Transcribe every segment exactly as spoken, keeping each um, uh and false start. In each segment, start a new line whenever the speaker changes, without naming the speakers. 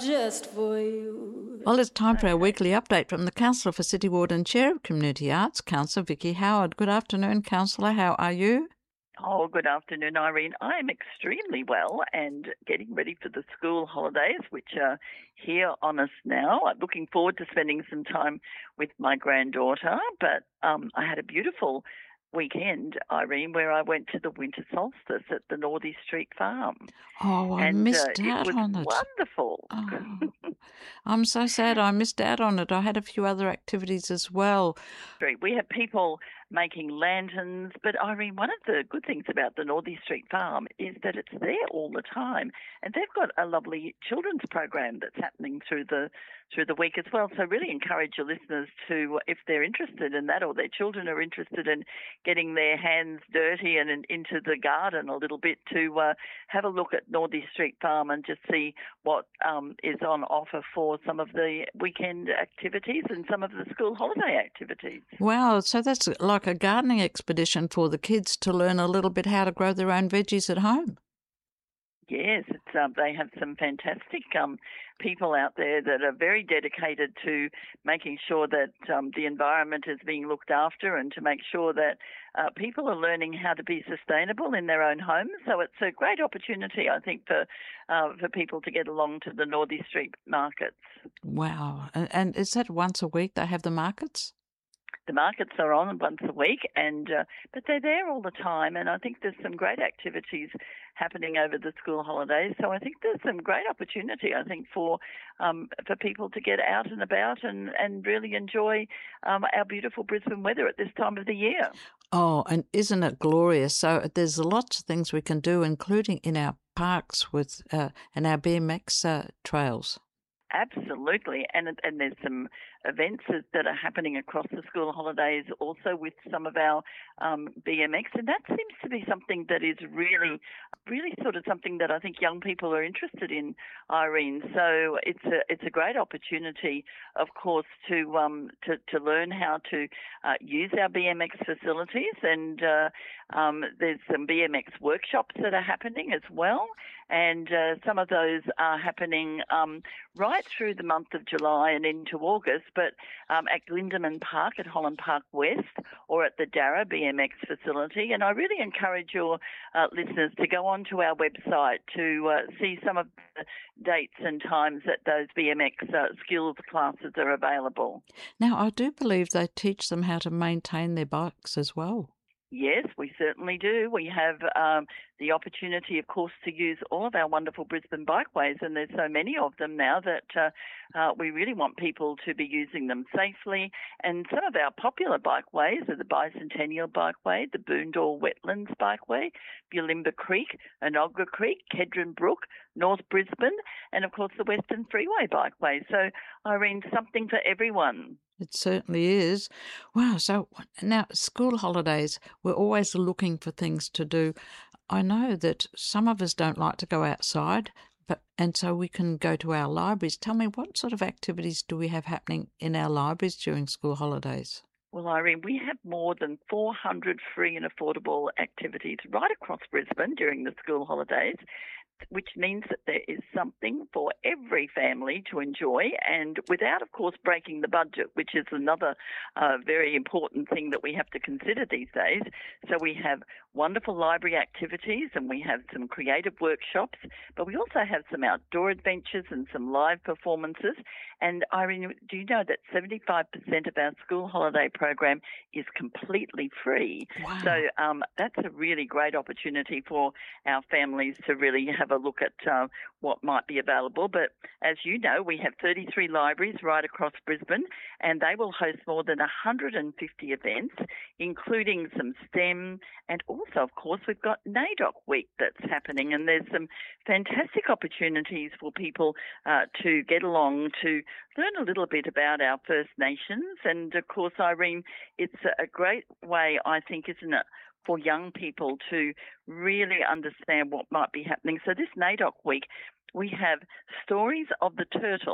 just for you.
Well, it's time for our weekly update from the Councillor for City Ward and Chair of Community Arts, Councillor Vicky Howard. Good afternoon, Councillor. How are you?
Oh, good afternoon, Irene. I am extremely well and getting ready for the school holidays, which are here on us now. I'm looking forward to spending some time with my granddaughter, but um, I had a beautiful weekend, Irene, where I went to the winter solstice at the Northey Street Farm.
Oh, I
and,
missed
uh,
out
it was
on it.
Wonderful.
Oh, I'm so sad I missed out on it. I had a few other activities as well.
We have people making lanterns, but Irene, one of the good things about the Northey Street Farm is that it's there all the time, and they've got a lovely children's program that's happening through the through the week as well. So really encourage your listeners to, if they're interested in that or their children are interested in getting their hands dirty and in, into the garden a little bit, to uh, have a look at Northey Street Farm and just see what um, is on offer for some of the weekend activities and some of the school holiday activities.
Wow, so that's like a gardening expedition for the kids to learn a little bit how to grow their own veggies at home.
Yes, it's, um, they have some fantastic um, people out there that are very dedicated to making sure that um, the environment is being looked after and to make sure that uh, people are learning how to be sustainable in their own homes. So it's a great opportunity, I think, for uh, for people to get along to the Northey Street markets.
Wow. And, and is that once a week they have the markets?
The markets are on once a week, and uh, but they're there all the time, and I think there's some great activities happening over the school holidays. So I think there's some great opportunity, I think, for um, for people to get out and about and, and really enjoy um, our beautiful Brisbane weather at this time of the year.
Oh, and isn't it glorious? So there's lots of things we can do, including in our parks with uh, and our B M X uh, trails.
Absolutely, and and there's some events that are happening across the school holidays also with some of our um, B M X, and that seems to be something that is really, really sort of something that I think young people are interested in, Irene. So it's a it's a great opportunity, of course, to um to, to learn how to uh, use our B M X facilities, and uh, um, there's some B M X workshops that are happening as well, and uh, some of those are happening um, right through the month of July and into August, but um, at Glindemann Park at Holland Park West or at the Darra B M X facility. And I really encourage your uh, listeners to go onto our website to uh, see some of the dates and times that those B M X uh, skills classes are available.
Now, I do believe they teach them how to maintain their bikes as well.
Yes, we certainly do. We have um, the opportunity, of course, to use all of our wonderful Brisbane bikeways, and there's so many of them now that uh, uh, we really want people to be using them safely. And some of our popular bikeways are the Bicentennial Bikeway, the Boondall Wetlands Bikeway, Bulimba Creek, Enoggera Creek, Kedron Brook, North Brisbane, and, of course, the Western Freeway Bikeway. So, Irene, something for everyone.
It certainly is. Wow. So now school holidays, we're always looking for things to do. I know that some of us don't like to go outside, but and so we can go to our libraries. Tell me, what sort of activities do we have happening in our libraries during school holidays?
Well, Irene, we have more than four hundred free and affordable activities right across Brisbane during the school holidays, which means that there is something for every family to enjoy, and without, of course, breaking the budget, which is another uh, very important thing that we have to consider these days. So we have wonderful library activities, and we have some creative workshops, but we also have some outdoor adventures and some live performances. And Irene, do you know that seventy-five percent of our school holiday program is completely free?
Wow.
So um, that's a really great opportunity for our families to really have a look at uh, what might be available. But as you know, we have thirty-three libraries right across Brisbane, and they will host more than one hundred fifty events, including some STEM, and also, of course, we've got NAIDOC Week that's happening, and there's some fantastic opportunities for people uh, to get along to learn a little bit about our First Nations. And, of course, Irene, it's a great way, I think, isn't it, for young people to really understand what might be happening. So this NAIDOC Week, we have Stories of the Turtle,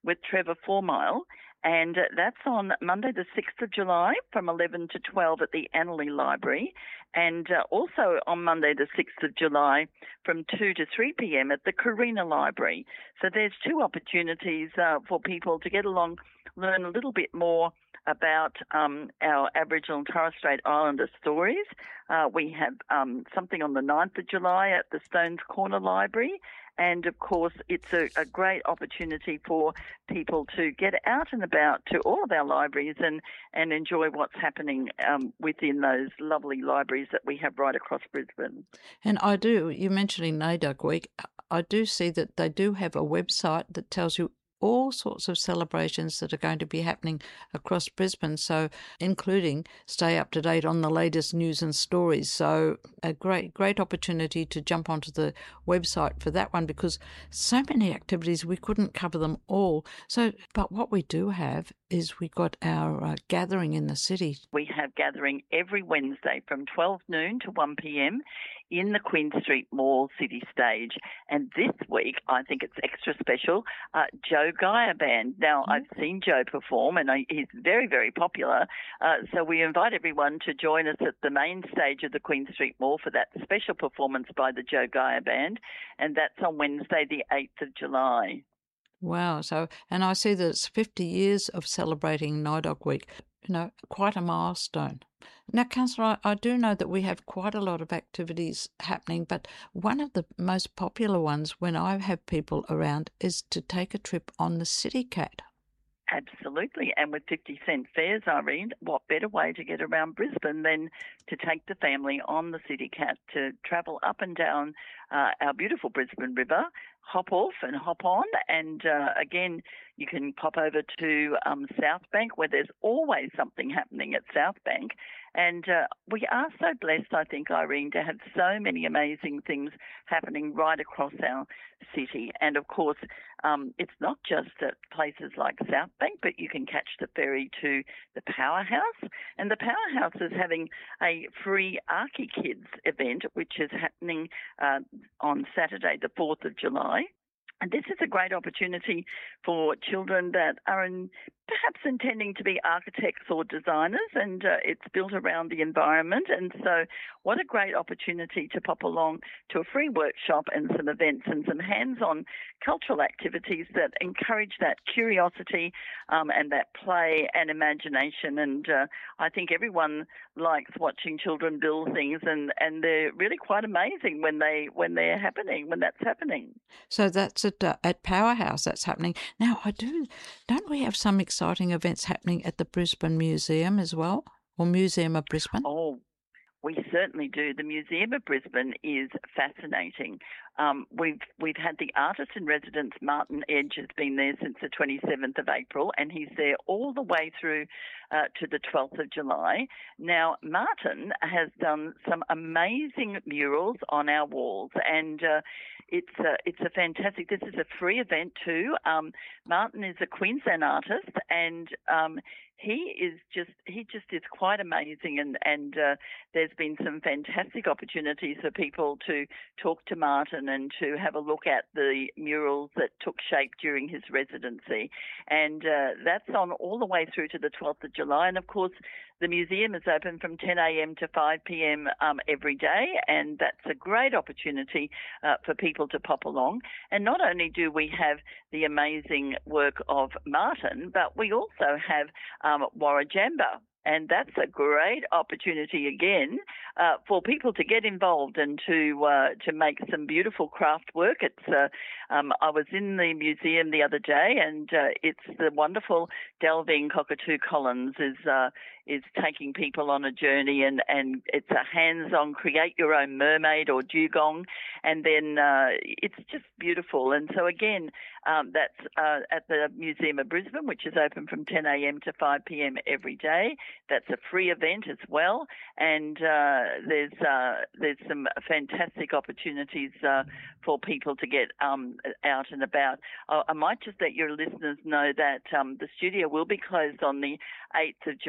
with Trevor Fourmile. And that's on Monday the sixth of July from eleven to twelve at the Annerley Library, and uh, also on Monday the sixth of July from two to three p.m. at the Carina Library. So there's two opportunities uh, for people to get along, learn a little bit more about um, our Aboriginal and Torres Strait Islander stories. Uh, we have um, something on the ninth of July at the Stones Corner Library. And, of course, it's a, a great opportunity for people to get out and about to all of our libraries and, and enjoy what's happening um, within those lovely libraries that we have right across Brisbane.
And I do, you mentioning NAIDOC Week, I do see that they do have a website that tells you all sorts of celebrations that are going to be happening across Brisbane, so including stay up to date on the latest news and stories. So a great, great opportunity to jump onto the website for that one, because so many activities, we couldn't cover them all. So, but what we do have is we got our uh, gathering in the city.
We have gathering every Wednesday from twelve noon to one p.m. in the Queen Street Mall City Stage. And this week, I think it's extra special, uh, Joe Geyer Band. Now, mm-hmm. I've seen Joe perform, and I, he's very, very popular. Uh, so we invite everyone to join us at the main stage of the Queen Street Mall for that special performance by the Joe Geyer Band, and that's on Wednesday, the eighth of July.
Wow. So, and I see that it's fifty years of celebrating NAIDOC Week. You know, quite a milestone. Now, Councillor, I, I do know that we have quite a lot of activities happening, but one of the most popular ones when I have people around is to take a trip on the City Cat.
Absolutely. And with fifty cent fares, Irene, what better way to get around Brisbane than to take the family on the City Cat to travel up and down uh, our beautiful Brisbane River, hop off and hop on. And uh, again, you can pop over to um, South Bank, where there's always something happening at South Bank. And uh, we are so blessed, I think, Irene, to have so many amazing things happening right across our city. And, of course, um, it's not just at places like South Bank, but you can catch the ferry to the Powerhouse. And the Powerhouse is having a free Archie Kids event, which is happening uh, on Saturday, the fourth of July. And this is a great opportunity for children that are in, perhaps intending to be architects or designers, and uh, it's built around the environment. And so what a great opportunity to pop along to a free workshop and some events and some hands-on cultural activities that encourage that curiosity um, and that play and imagination. And uh, I think everyone likes watching children build things, and, and they're really quite amazing when, they, when they're happening, when that's happening.
So that's at, uh, at Powerhouse that's happening. Now, I do, don't we have some exciting events happening at the Brisbane Museum as well, or Museum of Brisbane?
Oh, we certainly do. The Museum of Brisbane is fascinating. Um, we've we've had the artist in residence, Martin Edge, has been there since the twenty-seventh of April, and he's there all the way through uh, to the twelfth of July. Now, Martin has done some amazing murals on our walls, and uh, it's a, it's a fantastic. This is a free event too. Um, Martin is a Queensland artist, and um, he is just he just is quite amazing, and and uh, there's been some fantastic opportunities for people to talk to Martin and to have a look at the murals that took shape during his residency. And uh, that's on all the way through to the twelfth of July. And, of course, the museum is open from ten a.m. to five p.m. Um, every day, and that's a great opportunity uh, for people to pop along. And not only do we have the amazing work of Martin, but we also have um, Warrajamba. And that's a great opportunity again uh, for people to get involved and to uh, to make some beautiful craft work. It's uh, um, I was in the museum the other day, and uh, it's the wonderful Delving Cockatoo Collins is uh, is taking people on a journey, and, and it's a hands-on create your own mermaid or dugong, and then uh, it's just beautiful. And so again, um, that's uh, at the Museum of Brisbane, which is open from ten a.m. to five p.m. every day. That's a free event as well, and uh, there's uh, there's some fantastic opportunities uh, for people to get um, out and about. I, I might just let your listeners know that um, the studio will be closed on the eighth of July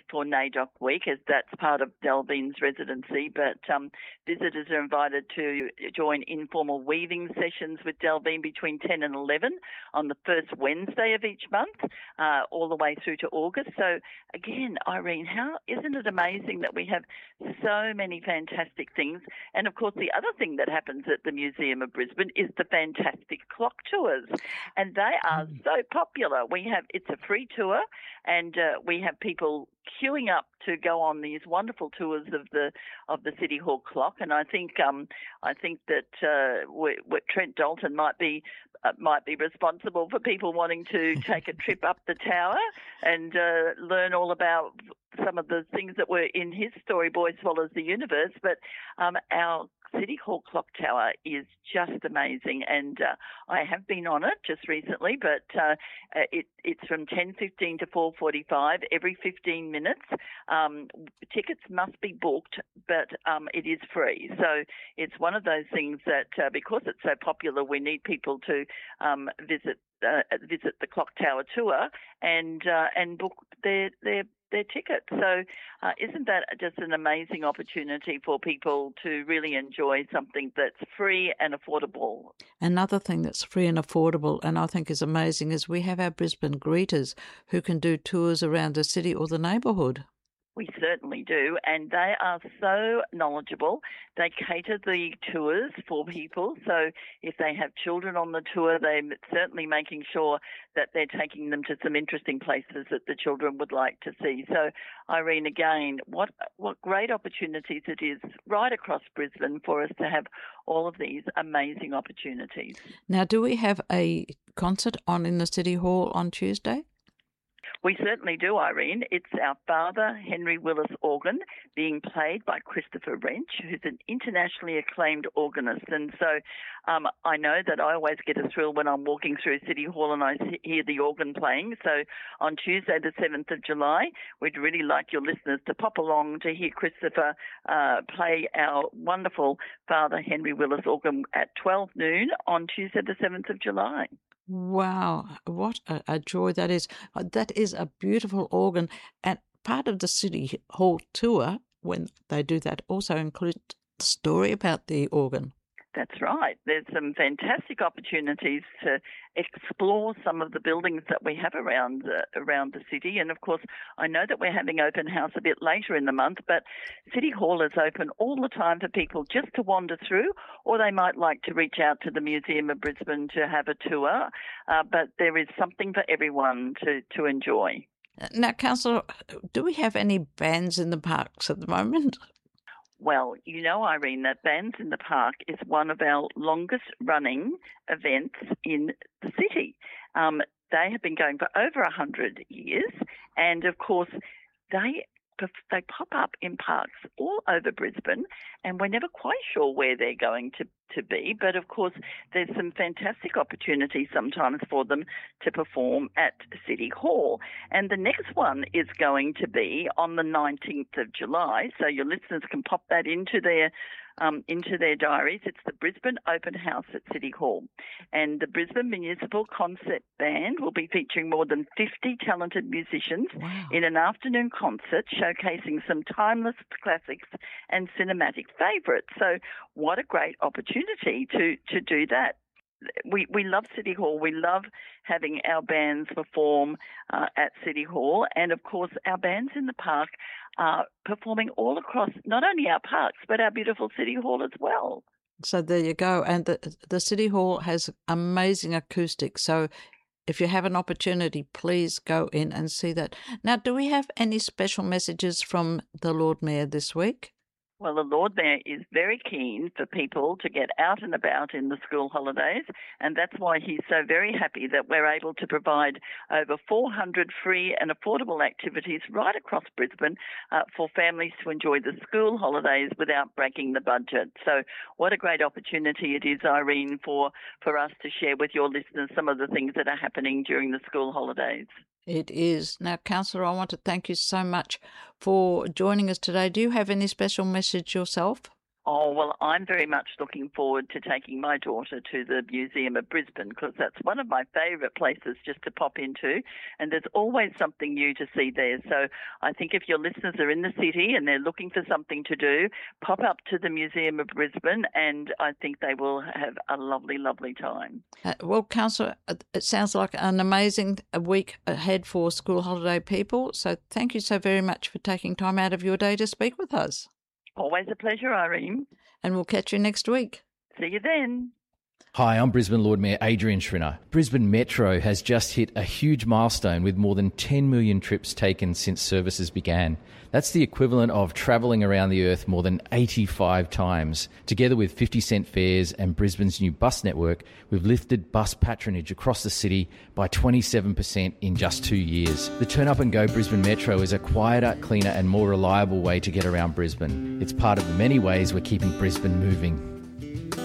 for NAIDOC Week, as that's part of Delvine's residency, but um, visitors are invited to join informal weaving sessions with Delvine between ten and eleven on the first Wednesday of each month, uh, all the way through to August. So again, Irene, how isn't it amazing that we have so many fantastic things? And of course, the other thing that happens at the Museum of Brisbane is the fantastic clock tours, and they are so popular. We have it's a free tour, and uh, we have people queuing up to go on these wonderful tours of the of the City Hall clock. And I think um, I think that uh, we, we, Trent Dalton might be uh, might be responsible for people wanting to take a trip up the tower and uh, learn all about some of the things that were in his story, Boy Swallows the Universe. But um, our City Hall Clock Tower is just amazing, and uh, I have been on it just recently, but uh, it, it's from ten fifteen to four forty-five every fifteen minutes. Um, tickets must be booked, but um, it is free. So it's one of those things that uh, because it's so popular, we need people to um, visit uh, visit the Clock Tower tour and uh, and book their their their ticket. So uh, isn't that just an amazing opportunity for people to really enjoy something that's free and affordable?
Another thing that's free and affordable, and I think is amazing, is we have our Brisbane greeters who can do tours around the city or the neighbourhood.
We certainly do, and they are so knowledgeable. They cater the tours for people, so if they have children on the tour, they're certainly making sure that they're taking them to some interesting places that the children would like to see. So, Irene, again, what what great opportunities it is right across Brisbane for us to have all of these amazing opportunities.
Now, do we have a concert on in the City Hall on Tuesday?
We certainly do, Irene. It's our Father Henry Willis organ being played by Christopher Wrench, who's an internationally acclaimed organist. And so um, I know that I always get a thrill when I'm walking through City Hall and I hear the organ playing. So on Tuesday, the seventh of July, we'd really like your listeners to pop along to hear Christopher uh, play our wonderful Father Henry Willis organ at twelve noon on Tuesday, the seventh of July.
Wow, what a, a joy that is. That is a beautiful organ. And part of the City Hall tour, when they do that, also includes the story about the organ.
That's right. There's some fantastic opportunities to explore some of the buildings that we have around uh, around the city. And, of course, I know that we're having open house a bit later in the month, but City Hall is open all the time for people just to wander through, or they might like to reach out to the Museum of Brisbane to have a tour. Uh, but there is something for everyone to, to enjoy.
Now, Councillor, do we have any bands in the parks at the moment?
Well, you know, Irene, that Bands in the Park is one of our longest running events in the city. Um, they have been going for over one hundred years, and of course they they pop up in parks all over Brisbane, and we're never quite sure where they're going to, to be. But, of course, there's some fantastic opportunities sometimes for them to perform at City Hall. And the next one is going to be on the nineteenth of July, so your listeners can pop that into their Um, into their diaries. It's the Brisbane Open House at City Hall. And the Brisbane Municipal Concert Band will be featuring more than fifty talented musicians
Wow.
in an afternoon concert showcasing some timeless classics and cinematic favourites. So what a great opportunity to, to do that. We we love City Hall. We love having our bands perform uh, at City Hall. And, of course, our bands in the park are performing all across not only our parks but our beautiful City Hall as well.
So there you go. And the, the City Hall has amazing acoustics. So if you have an opportunity, please go in and see that. Now, do we have any special messages from the Lord Mayor this week?
Well, the Lord Mayor is very keen for people to get out and about in the school holidays, and that's why he's so very happy that we're able to provide over four hundred free and affordable activities right across Brisbane uh, for families to enjoy the school holidays without breaking the budget. So what a great opportunity it is, Irene, for, for us to share with your listeners some of the things that are happening during the school holidays.
It is. Now, Councillor, I want to thank you so much for joining us today. Do you have any special message yourself?
Oh, well, I'm very much looking forward to taking my daughter to the Museum of Brisbane because that's one of my favourite places just to pop into, and there's always something new to see there. So I think if your listeners are in the city and they're looking for something to do, pop up to the Museum of Brisbane and I think they will have a lovely, lovely time.
Uh, well, Councillor, it sounds like an amazing week ahead for school holiday people, so thank you so very much for taking time out of your day to speak with us.
Always a pleasure, Irene.
And we'll catch you next week.
See you then.
Hi, I'm Brisbane Lord Mayor Adrian Schrinner. Brisbane Metro has just hit a huge milestone with more than ten million trips taken since services began. That's the equivalent of travelling around the earth more than eighty-five times. Together with fifty cent fares and Brisbane's new bus network, we've lifted bus patronage across the city by twenty-seven percent in just two years. The Turn Up and Go Brisbane Metro is a quieter, cleaner and more reliable way to get around Brisbane. It's part of the many ways we're keeping Brisbane moving.